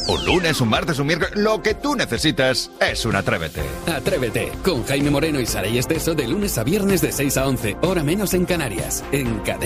Un lunes, un martes, un miércoles... Lo que tú necesitas es un Atrévete. Atrévete, con Jaime Moreno y Saray Esteso de lunes a viernes de 6 a 11, hora menos en Canarias, en Cadena.